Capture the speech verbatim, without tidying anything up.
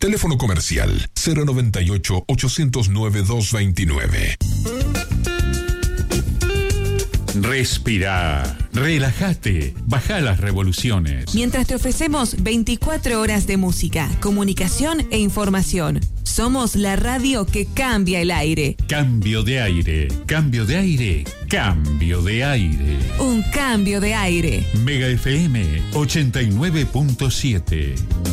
Teléfono comercial cero noventa y ocho, ochocientos nueve, doscientos veintinueve. Respira, relájate, baja las revoluciones. Mientras te ofrecemos veinticuatro horas de música, comunicación e información. Somos la radio que cambia el aire. Cambio de aire, cambio de aire, cambio de aire. Un cambio de aire. Mega F M ochenta y nueve punto siete.